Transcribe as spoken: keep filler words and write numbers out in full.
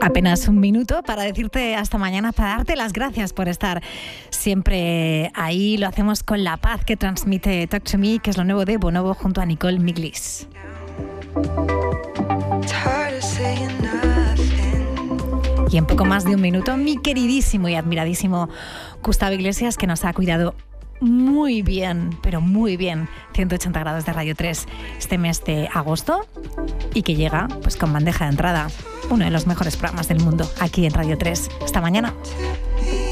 Apenas un minuto para decirte hasta mañana, para darte las gracias por estar siempre ahí. Lo hacemos con la paz que transmite Talk to Me, que es lo nuevo de Bonobo junto a Nicole Miglis. Y en poco más de un minuto, mi queridísimo y admiradísimo Gustavo Iglesias, que nos ha cuidado muy bien, pero muy bien, ciento ochenta grados de Radio tres este mes de agosto, y que llega pues con bandeja de entrada, uno de los mejores programas del mundo aquí en Radio tres. Hasta mañana.